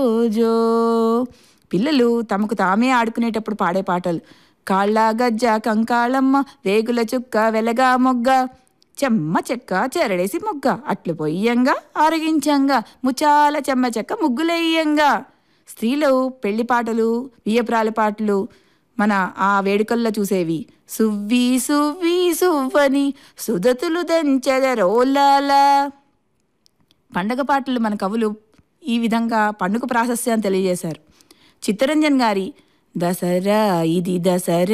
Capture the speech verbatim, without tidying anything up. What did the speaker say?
రోజో పిల్లలు తమకు తామే ఆడుకునేటప్పుడు పాడే పాటలు. కాళ్ళ గజ్జ కంకాళమ్మ వేగుల చుక్క వెలగా మొగ్గ చెమ్మ చెక్క చెరడేసి మొగ్గ అట్లు పొయ్యంగా ఆరగించంగా ముచాల చెమ్మ చెక్క ముగ్గులెయ్యంగా. స్త్రీలు పెళ్లి పాటలు, వియ్యపురాల పాటలు మన ఆ వేడుకల్లో చూసేవి. సువ్వి సువ్వి సువ్వని సుదతులు దంచెదరోలాల. పండగ పాటలు మన కవులు ఈ విధంగా పండుగ ప్రాశస్యాన్ని తెలియజేశారు. చిత్తరంజన్ గారి దసరా ఇది దసరా